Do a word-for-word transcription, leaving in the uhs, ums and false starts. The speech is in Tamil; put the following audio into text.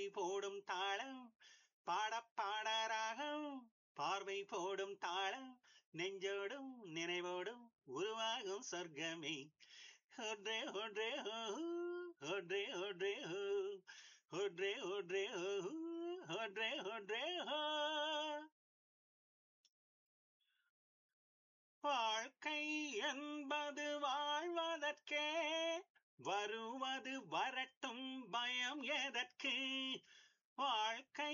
போடும் தாளம் பாட பாட ராகம் பார்வை போடும் தாளம் நெஞ்சோடும் நினைவோடும் உருவாகும் சொர்க்கமே ஒன்றே ஒன்றே ஓ ஒன்றே ஒன்றே ஓ ஒன்றே ஒன்றே ஓ ஒன்றே ஒன்றே ஓ வாழ்க்கை என்பது வாழ்வதற்கே வருவது வரட்டும் பயம் எதற்கு வாழ்க்கை